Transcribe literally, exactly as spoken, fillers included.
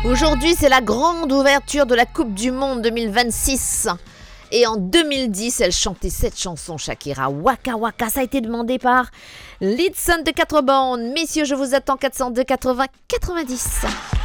Aujourd'hui, c'est la grande ouverture de la Coupe du Monde deux mille vingt-six. Et en deux mille dix, elle chantait cette chanson, Shakira, Waka Waka. Ça a été demandé par Lidson de quatre bandes. Messieurs, je vous attends, quatre cent deux quatre-vingts quatre-vingt-dix.